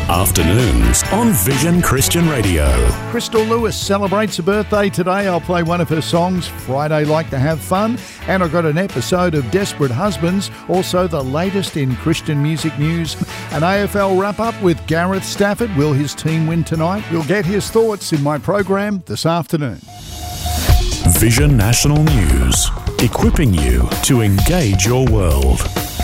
Afternoons on Vision Christian Radio. Crystal Lewis celebrates a birthday today. I'll play one of her songs, Friday Like to Have Fun. And I've got an episode of Desperate Husbands, also the latest in Christian music news. An AFL wrap-up with Gareth Stafford. Will his team win tonight? You'll get his thoughts in my program this afternoon. Vision National News, equipping you to engage your world.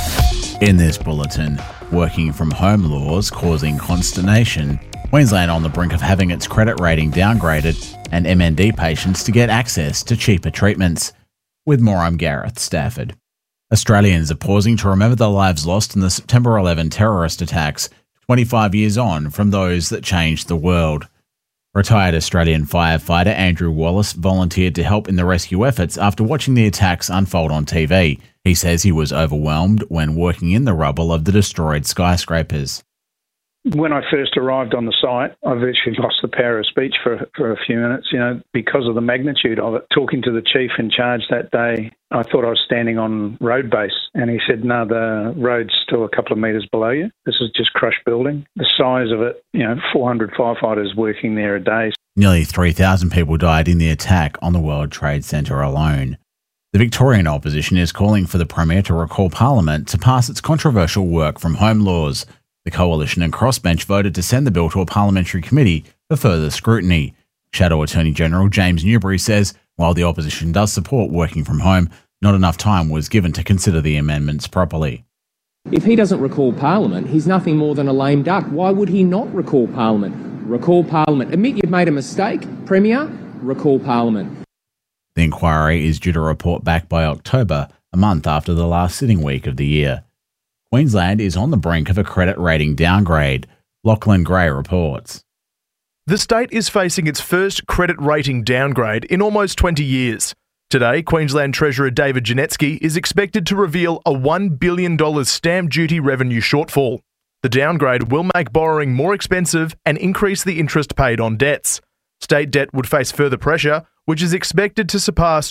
In this bulletin, working from home laws causing consternation, Queensland on the brink of having its credit rating downgraded, and MND patients to get access to cheaper treatments. With more, I'm Gareth Stafford. Australians are pausing to remember the lives lost in the September 11 terrorist attacks, 25 years on from those that changed the world. Retired Australian firefighter Andrew Wallace volunteered to help in the rescue efforts after watching the attacks unfold on TV. He says he was overwhelmed when working in the rubble of the destroyed skyscrapers. When I first arrived on the site, I virtually lost the power of speech for a few minutes, because of the magnitude of it. Talking to the chief in charge that day, I thought I was standing on road base, and he said, no, the road's still a couple of metres below you. This is just crushed building. The size of it, 400 firefighters working there a day. Nearly 3,000 people died in the attack on the World Trade Centre alone. The Victorian opposition is calling for the Premier to recall Parliament to pass its controversial work from home laws. The Coalition and Crossbench voted to send the bill to a parliamentary committee for further scrutiny. Shadow Attorney General James Newbury says while the opposition does support working from home, not enough time was given to consider the amendments properly. If he doesn't recall Parliament, he's nothing more than a lame duck. Why would he not recall Parliament? Recall Parliament. Admit you've made a mistake, Premier. Recall Parliament. The inquiry is due to report back by October, a month after the last sitting week of the year. Queensland is on the brink of a credit rating downgrade. Lachlan Gray reports. The state is facing its first credit rating downgrade in almost 20 years. Today, Queensland Treasurer David Janetsky is expected to reveal a $1 billion stamp duty revenue shortfall. The downgrade will make borrowing more expensive and increase the interest paid on debts. State debt would face further pressure, which is expected to surpass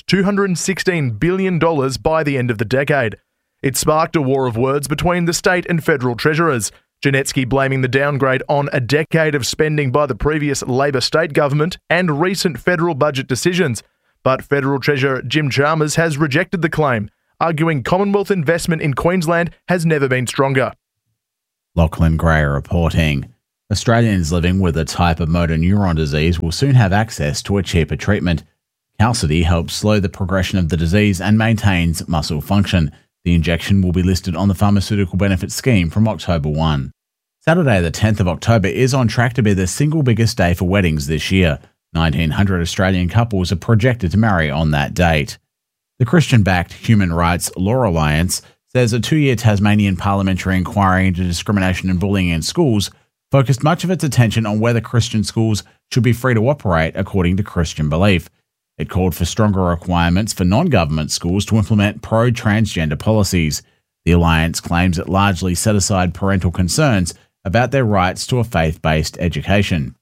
$216 billion by the end of the decade. It sparked a war of words between the state and federal treasurers, Janetsky blaming the downgrade on a decade of spending by the previous Labor state government and recent federal budget decisions. But Federal Treasurer Jim Chalmers has rejected the claim, arguing Commonwealth investment in Queensland has never been stronger. Lachlan Gray reporting. Australians living with a type of motor neuron disease will soon have access to a cheaper treatment. Qalsody helps slow the progression of the disease and maintains muscle function. The injection will be listed on the Pharmaceutical Benefits Scheme from October 1. Saturday the 10th of October is on track to be the single biggest day for weddings this year. 1,900 Australian couples are projected to marry on that date. The Christian-backed Human Rights Law Alliance says a 2-year Tasmanian parliamentary inquiry into discrimination and bullying in schools focused much of its attention on whether Christian schools should be free to operate according to Christian belief. It called for stronger requirements for non-government schools to implement pro-transgender policies. The Alliance claims it largely set aside parental concerns about their rights to a faith-based education.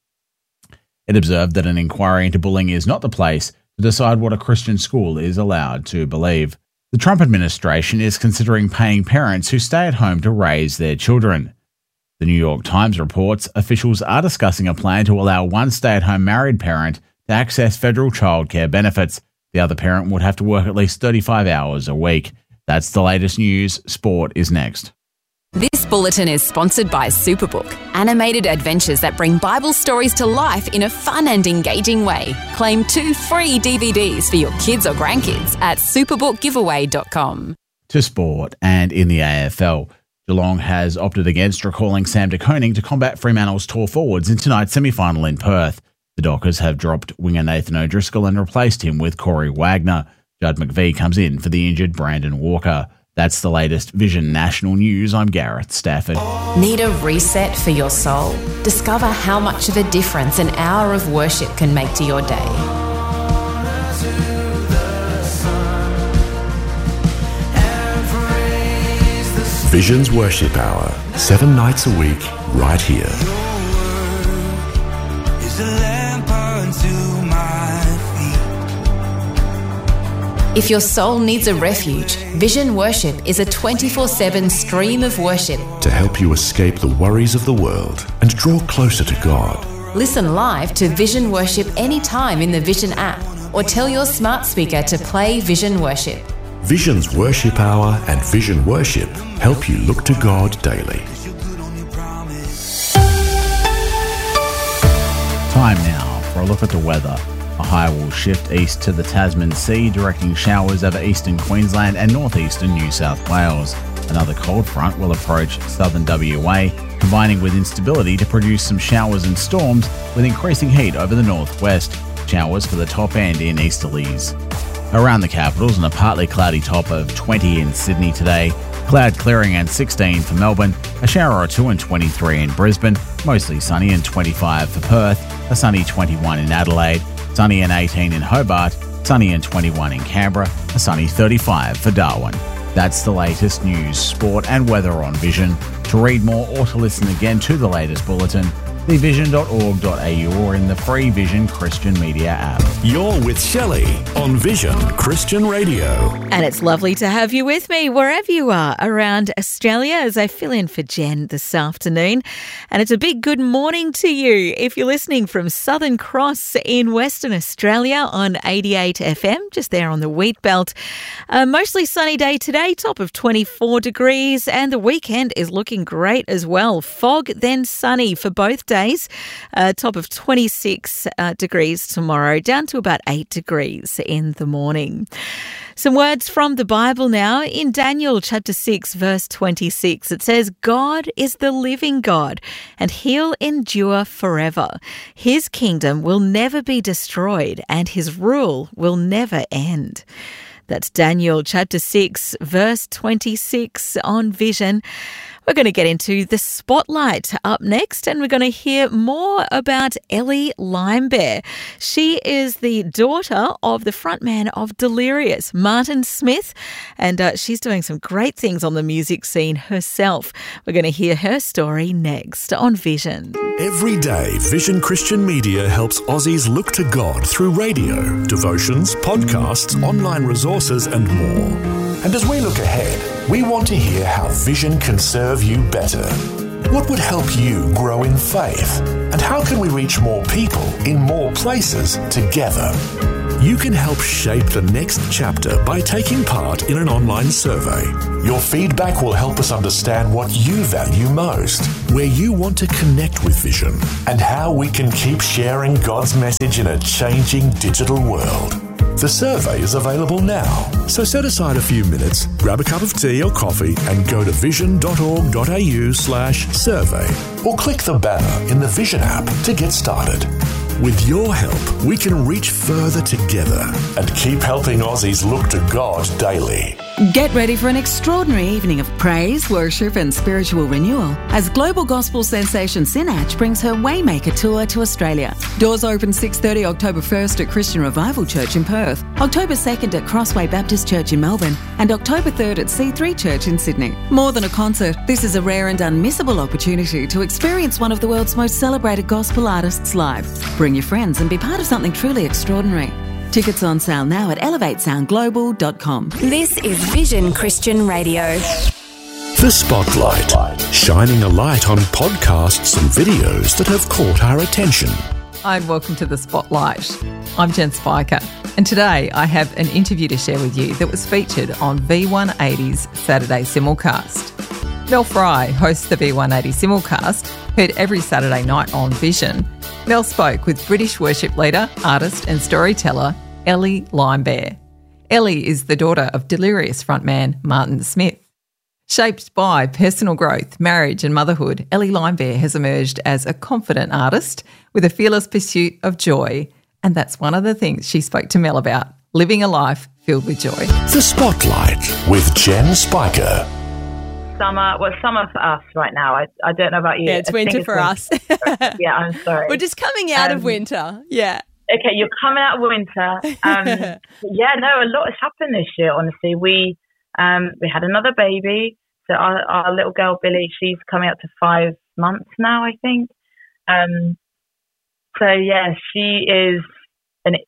It observed that an inquiry into bullying is not the place to decide what a Christian school is allowed to believe. The Trump administration is considering paying parents who stay at home to raise their children. The New York Times reports officials are discussing a plan to allow one stay-at-home married parent to access federal childcare benefits. The other parent would have to work at least 35 hours a week. That's the latest news. Sport is next. This bulletin is sponsored by Superbook, animated adventures that bring Bible stories to life in a fun and engaging way. Claim 2 free DVDs for your kids or grandkids at superbookgiveaway.com. To sport, and in the AFL, Geelong has opted against recalling Sam De Koning to combat Fremantle's tall forwards in tonight's semi-final in Perth. The Dockers have dropped winger Nathan O'Driscoll and replaced him with Corey Wagner. Judd McVie comes in for the injured Brandon Walker. That's the latest Vision National News. I'm Gareth Stafford. Need a reset for your soul? Discover how much of a difference an hour of worship can make to your day. Vision's Worship Hour, 7 nights a week, right here. If your soul needs a refuge, Vision Worship is a 24/7 stream of worship. To help you escape the worries of the world and draw closer to God. Listen live to Vision Worship anytime in the Vision app, or tell your smart speaker to play Vision Worship. Vision's Worship Hour and Vision Worship help you look to God daily. Time now for a look at the weather. A high will shift east to the Tasman Sea, directing showers over eastern Queensland and northeastern New South Wales. Another cold front will approach southern WA, combining with instability to produce some showers and storms with increasing heat over the northwest. Showers for the top end in easterlies. Around the capitals, and a partly cloudy top of 20 in Sydney today. Cloud clearing and 16 for Melbourne, a shower or two and 23 in Brisbane, mostly sunny and 25 for Perth, a sunny 21 in Adelaide, sunny and 18 in Hobart, sunny and 21 in Canberra, a sunny 35 for Darwin. That's the latest news, sport and weather on Vision. To read more or to listen again to the latest bulletin, vision.org.au or in the free Vision Christian Media app. You're with Shelley on Vision Christian Radio. And it's lovely to have you with me wherever you are around Australia as I fill in for Jen this afternoon. And it's a big good morning to you if you're listening from Southern Cross in Western Australia on 88 FM, just there on the wheat belt. A mostly sunny day today, top of 24 degrees, and the weekend is looking great as well. Fog, then sunny for both days, top of 26 degrees tomorrow, down to about 8 degrees in the morning. Some words from the Bible now. In Daniel chapter 6, verse 26, it says, God is the living God, and he'll endure forever. His kingdom will never be destroyed, and his rule will never end. That's Daniel chapter 6, verse 26 on Vision. We're going to get into the spotlight up next, and we're going to hear more about Ellie Limebear. She is the daughter of the frontman of Delirious, Martin Smith, and she's doing some great things on the music scene herself. We're going to hear her story next on Vision. Every day, Vision Christian Media helps Aussies look to God through radio, devotions, podcasts, online resources and more. And as we look ahead, we want to hear how Vision can serve you better. What would help you grow in faith? And how can we reach more people in more places together? You can help shape the next chapter by taking part in an online survey. Your feedback will help us understand what you value most, where you want to connect with Vision, and how we can keep sharing God's message in a changing digital world. The survey is available now, so set aside a few minutes, grab a cup of tea or coffee and go to vision.org.au/survey or click the banner in the Vision app to get started. With your help, we can reach further together and keep helping Aussies look to God daily. Get ready for an extraordinary evening of praise, worship and spiritual renewal as global gospel sensation Sinach brings her Waymaker tour to Australia. Doors open 6:30 October 1st at Christian Revival Church in Perth, October 2nd at Crossway Baptist Church in Melbourne and October 3rd at C3 Church in Sydney. More than a concert, this is a rare and unmissable opportunity to experience one of the world's most celebrated gospel artists live. Bring your friends and be part of something truly extraordinary. Tickets on sale now at elevatesoundglobal.com. This is Vision Christian Radio. The Spotlight, shining a light on podcasts and videos that have caught our attention. Hi and welcome to The Spotlight. I'm Jen Spiker, and today I have an interview to share with you that was featured on V180's Saturday Simulcast. Mel Fry hosts the V180 Simulcast, heard every Saturday night on Vision. Mel spoke with British worship leader, artist and storyteller Ellie Limebear. Ellie is the daughter of Delirious frontman Martin Smith. Shaped by personal growth, marriage and motherhood, Ellie Limebear has emerged as a confident artist with a fearless pursuit of joy. And that's one of the things she spoke to Mel about, living a life filled with joy. The Spotlight with Jen Spiker. Summer for us right now. I don't know about you. Yeah, it's winter for us. Yeah, I'm sorry. We're just coming out of winter. Yeah. Okay, you're coming out of winter. A lot has happened this year, honestly. We had another baby. So our little girl, Billy, she's coming up to 5 months now, I think. She is an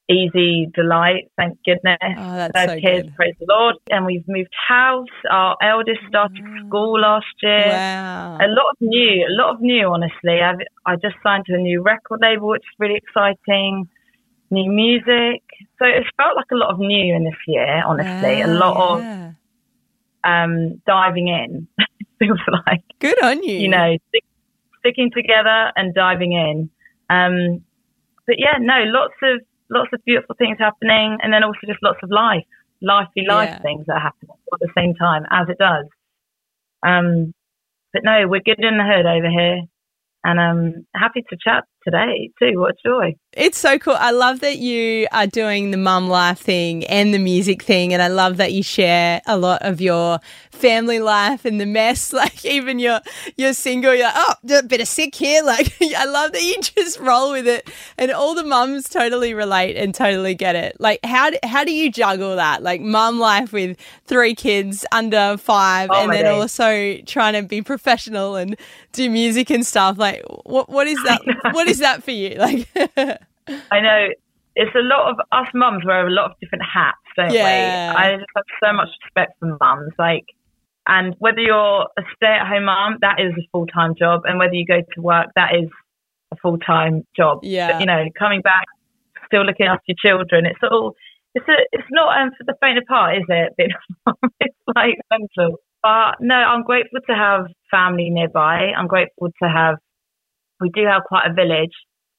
easy delight, thank goodness. Oh, that's no so kids, good. praise the Lord. And we've moved house. Our eldest started school last year. Wow. A lot of new, honestly. I just signed to a new record label, which is really exciting. New music. So it's felt like a lot of new in this year, honestly. A lot of diving in, feels like. Good on you. You know, sticking together and diving in. But yeah, no, lots of beautiful things happening, and then also just lots of life things that happen at the same time as it does. But no, we're good in the hood over here, and I'm happy to chat today too. What a joy. It's so cool. I love that you are doing the mum life thing and the music thing, and I love that you share a lot of your family life and the mess. Like even you're single, you're like, oh, a bit of sick here. Like I love that you just roll with it, and all the mums totally relate and totally get it. Like how do you juggle that? Like mum life with 3 kids under 5, and then also trying to be professional and do music and stuff. Like what is that? What is that for you? Like. I know it's a lot of us mums wear a lot of different hats, don't we? I just have so much respect for mums. Like, and whether you're a stay-at-home mum, that is a full-time job, and whether you go to work, that is a full-time job. Yeah. But, you know, coming back, still looking after your children, it's not for the faint of heart, is it? It's like mental. But no, I'm grateful to have family nearby. I'm grateful to have. We do have quite a village.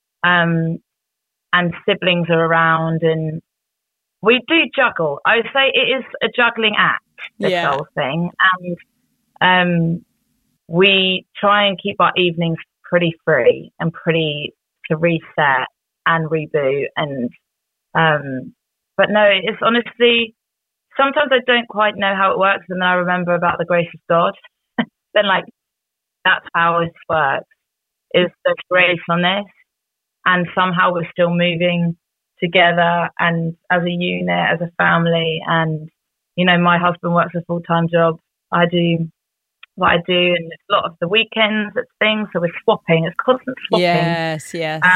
And siblings are around, and we do juggle. I would say it is a juggling act, this whole thing. And we try and keep our evenings pretty free and pretty to reset and reboot. And but no, it's honestly, sometimes I don't quite know how it works, and then I remember about the grace of God. Then like, that's how this works. Is there's grace on this? And somehow we're still moving together and as a unit, as a family. And, you know, my husband works a full-time job. I do what I do, and it's a lot of the weekends, it's things. So we're swapping. It's constant swapping. Yes.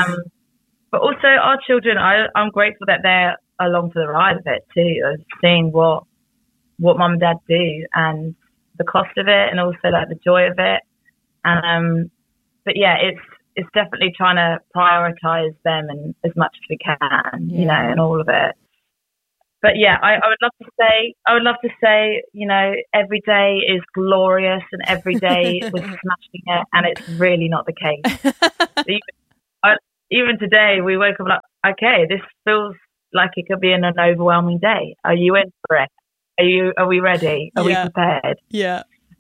But also our children, I'm grateful that they're along for the ride of it too, of seeing what mum and dad do and the cost of it, and also like the joy of it. And but yeah, it's definitely trying to prioritize them and as much as we can, you know, and all of it. But yeah, I would love to say, you know, every day is glorious and every day we're smashing it, and it's really not the case. Even today, we woke up like, okay, this feels like it could be an overwhelming day. Are you in for it? Are we ready? Are we prepared? Yeah.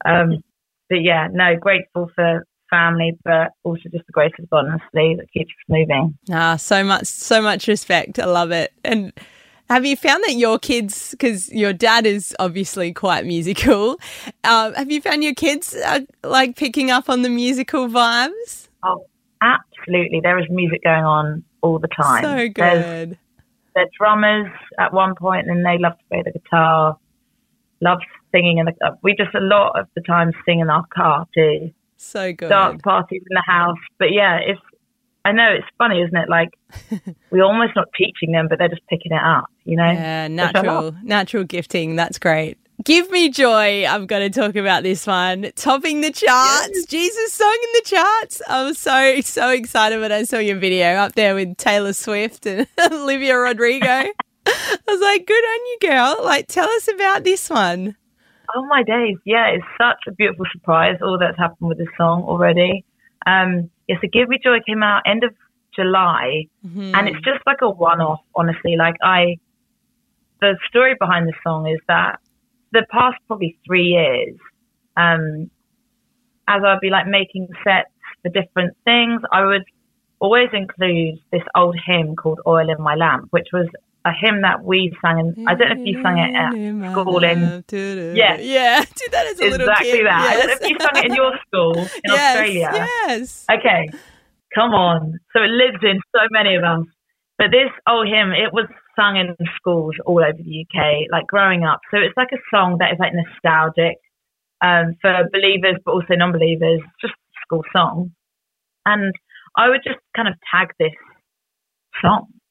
But yeah, no, grateful for family, but also just the grace of God, honestly, that keeps us moving. So much respect. I love it. And have you found that your kids, because your dad is obviously quite musical, have you found your kids like picking up on the musical vibes? Oh, absolutely. There is music going on all the time. So good. They're drummers at one point, and they love to play the guitar, love singing we just a lot of the time sing in our car too. So good. Dark parties in the house. But yeah, I know it's funny, isn't it? Like we're almost not teaching them, but they're just picking it up, you know? Yeah, natural gifting. That's great. Give Me Joy. I'm going to talk about this one. Topping the charts. Yes. Jesus song in the charts. I was so excited when I saw your video up there with Taylor Swift and Olivia Rodrigo. I was like, good on you, girl. Like, tell us about this one. Oh, my days. Yeah, it's such a beautiful surprise, all that's happened with this song already. So Give Me Joy came out end of July, and it's just like a one-off, honestly. Like the story behind the song is that the past probably 3 years, as I'd be like making sets for different things, I would always include this old hymn called Oil in My Lamp, which was a hymn that we sang. I don't know if you sang it at school Yeah, did that as a little kid. Exactly that. Yes. I don't know if you sang it in your school in Australia. Yes. Okay, come on. So it lives in so many of us. But this old hymn, it was sung in schools all over the UK, like growing up. So it's like a song that is like nostalgic for believers, but also non-believers, just a school song. And I would just kind of tag this song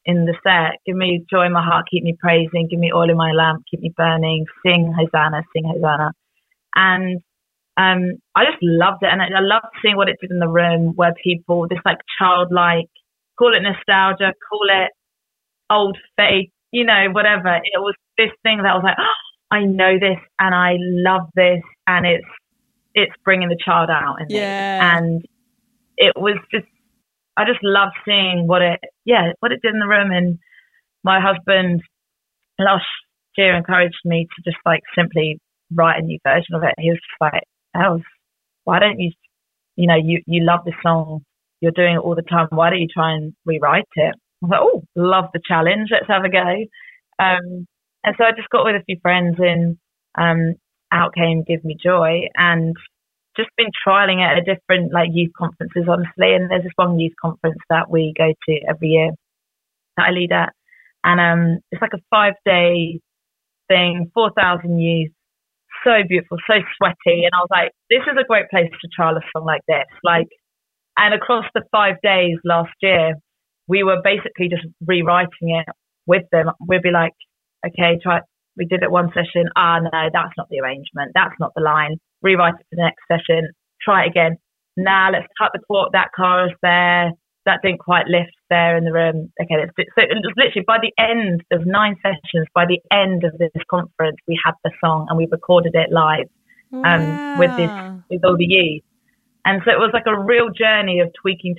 in the set. Give me joy in my heart, keep me praising, give me oil in my lamp, keep me burning, sing Hosanna, sing Hosanna. And I just loved it. And I loved seeing what it did in the room, where people, this like childlike, call it nostalgia, call it old faith, you know, whatever. It was this thing that I was like, oh, I know this and I love this, and it's bringing the child out in me. And it was just, I just loved seeing what it did in the room. And my husband last year encouraged me to just like simply write a new version of it. He was just like, Els, why don't you love this song, you're doing it all the time, why don't you try and rewrite it? I was like, oh, love the challenge, let's have a go. And so I just got with a few friends, and out came Give Me Joy, and just been trialing it at different like youth conferences, honestly. And there's this one youth conference that we go to every year that I lead at, and it's like a 5-day thing, 4,000 youth, so beautiful, so sweaty. And I was like, this is a great place to trial a song like this. Like, and across the 5 days last year, we were basically just rewriting it with them. We'd be like, okay, we did it one session. No, that's not the arrangement. That's not the line. Rewrite it for the next session. Try it again. Let's cut that chorus there. That didn't quite lift there in the room. Okay, let's do it. So it was literally by the end of 9 sessions, by the end of this conference, we had the song and we recorded it live with all the youth. And so it was like a real journey of tweaking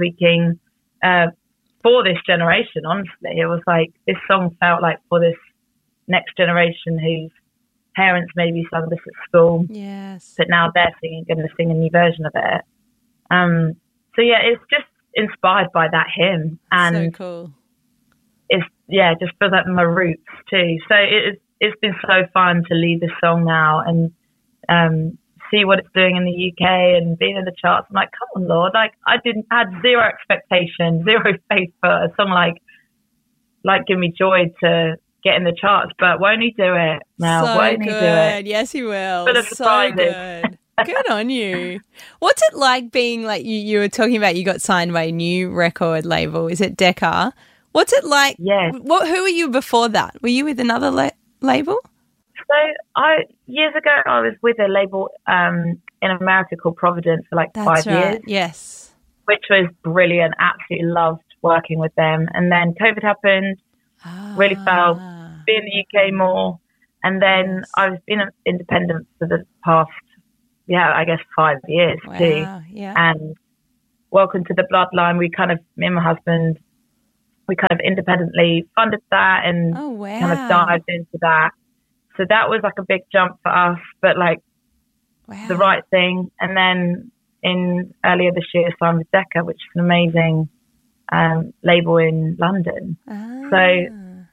for this generation, honestly. It was like, this song felt like for this next generation whose parents maybe sung this at school. Yes. But now they're going to sing a new version of it. So yeah, it's just inspired by that hymn. And so cool. It's, just feels like my roots too. So it's been so fun to lead this song now and see what it's doing in the UK and being in the charts. I'm like, come on, Lord. Like, I had zero expectation, zero faith for a song like Give Me Joy to get in the charts, but won't he do it now? So won't good. He do it? Yes, he will. Full of so surprises. good. Good on you. What's it like being like you were talking about, you got signed by a new record label. Is it Decca? What's it like? Yeah. Who were you before that? Were you with another label? So years ago, I was with a label in America called Providence for like That's 5 years. Right. Yes. Which was brilliant. Absolutely loved working with them. And then COVID happened. Really felt be in the UK more. And then I've been independent for the past, 5 years too. Yeah. And Welcome to the Bloodline, me and my husband, we kind of independently funded that and kind of dived into that. So that was like a big jump for us, but like the right thing. And then earlier this year, signed with Decca, which is an amazing label in London. So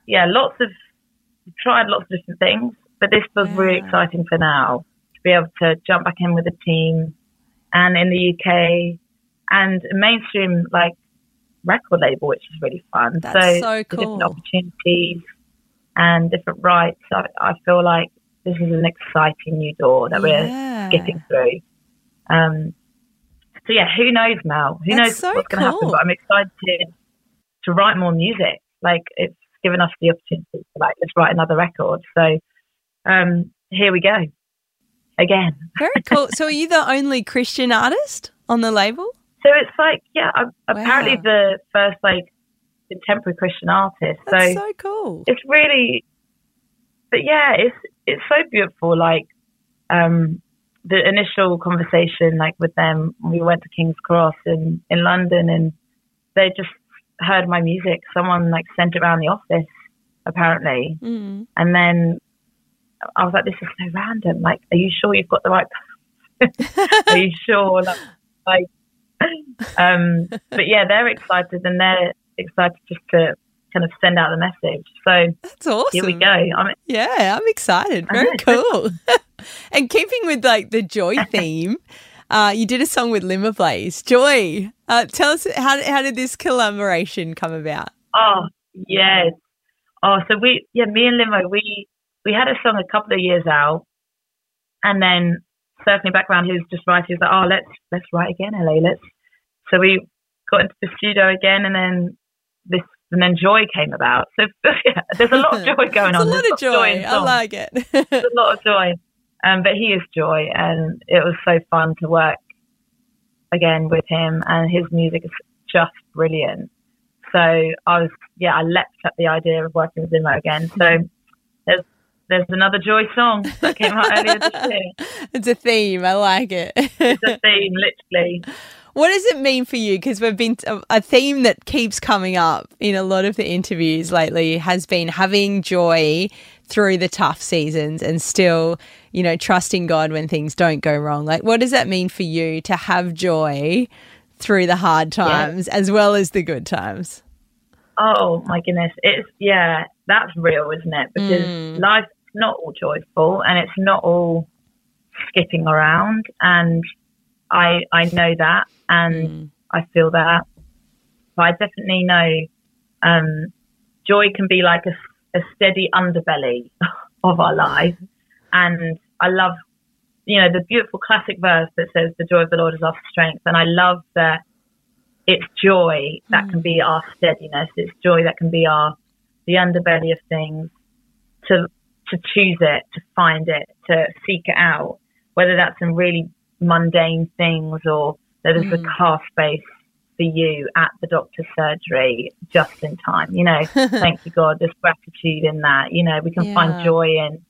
tried lots of different things, but this was really exciting for now to be able to jump back in with a team and in the UK and a mainstream like record label, which is really fun. That's so cool. Different opportunities and different rights. I feel like this is an exciting new door that we're skipping through. So who knows, Mel? Who knows what's going to happen? But I'm excited to write more music. Like, it's given us the opportunity to let's write another record. So here we go again. Very cool. So are you the only Christian artist on the label? So it's like, I'm apparently the first contemporary Christian artist. That's so cool. It's really, but it's so beautiful. Like the initial conversation, with them, we went to King's Cross in London, and they just heard my music. Someone sent it around the office, apparently. Mm. And then I was like, this is so random. Like, are you sure you've got the right Are you sure? But they're excited, and they're excited just to kind of send out the message. So that's awesome. Here we go. I'm excited. Very cool. And keeping with the joy theme, you did a song with Limber Blaze, Joy. Tell us how did this collaboration come about? Oh yes. So me and Limo, we had a song a couple of years out, and then circling back around, he was just writing. He was like, let's write again, LA. So we got into the studio again, and then this and then Joy came about. So yeah, there's a lot of joy going on. There's a lot of joy. I like it. There's a lot of joy. But he is joy, and it was so fun to work again with him, and his music is just brilliant. So I leapt at the idea of working with him again. So there's another Joy song that came out earlier this year. It's a theme. I like it. It's a theme, literally. What does it mean for you? Because we've been a theme that keeps coming up in a lot of the interviews lately has been having joy through the tough seasons and still, trusting God when things don't go wrong. Like, what does that mean for you to have joy through the hard times as well as the good times? Oh my goodness. That's real, isn't it? Because life's not all joyful and it's not all skipping around, and I know that, and I feel that. But I definitely know joy can be like a steady underbelly of our life. And I love, the beautiful classic verse that says, the joy of the Lord is our strength. And I love that it's joy that can be our steadiness. It's joy that can be the underbelly of things, to choose it, to find it, to seek it out, whether that's in really mundane things or that is a car space for you at the doctor's surgery just in time. Thank you, God. There's gratitude in that. We can find joy in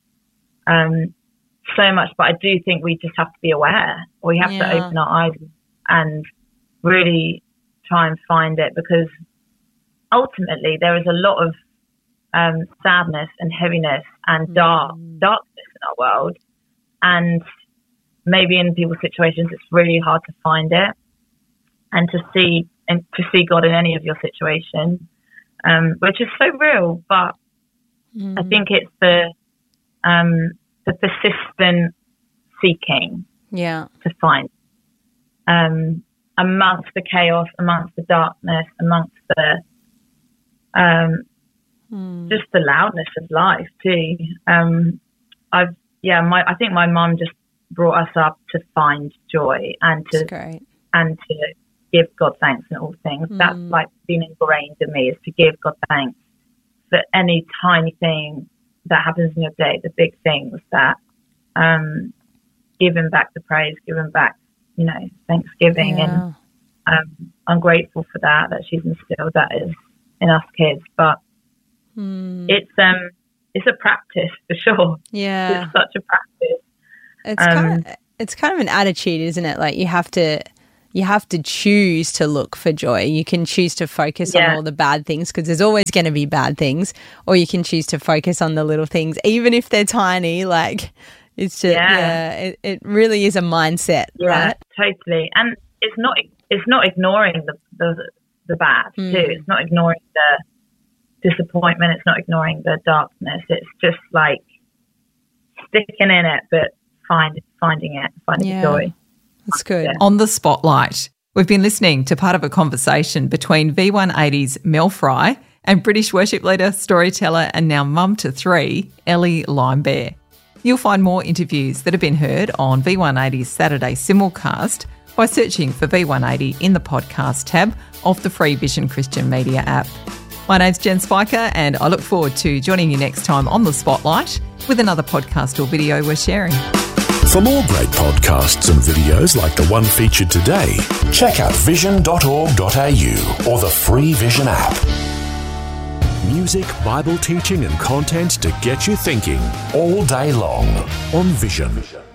so much, but I do think we just have to be aware. We have to open our eyes and really try and find it, because ultimately there is a lot of sadness and heaviness and darkness in our world, and maybe in people's situations it's really hard to find it and to see God in any of your situations, which is so real. But I think it's the persistent seeking to find amongst the chaos, amongst the darkness, amongst the just the loudness of life too. I think my mum just brought us up to find joy and to give God thanks in all things. That's like been ingrained in me, is to give God thanks for any tiny thing that happens in your day, the big things, that give him back the praise, give him back, Thanksgiving. And I'm grateful for that she's instilled that in us kids. But it's a practice for sure. Yeah, it's such a practice. It's kind of an attitude, isn't it? Like you have to choose to look for joy. You can choose to focus on all the bad things, because there's always going to be bad things, or you can choose to focus on the little things, even if they're tiny. Like it's just it really is a mindset, right? Totally. And it's not ignoring the bad too. It's not ignoring the disappointment. It's not ignoring the darkness. It's just like sticking in it, but finding joy. That's good. Yeah. On the Spotlight, we've been listening to part of a conversation between V180's Mel Fry and British worship leader, storyteller and now mum to 3, Ellie Limebear. You'll find more interviews that have been heard on V180's Saturday simulcast by searching for V180 in the podcast tab of the free Vision Christian Media app. My name's Jen Spiker, and I look forward to joining you next time on the Spotlight with another podcast or video we're sharing. For more great podcasts and videos like the one featured today, check out vision.org.au or the free Vision app. Music, Bible teaching and content to get you thinking all day long on Vision.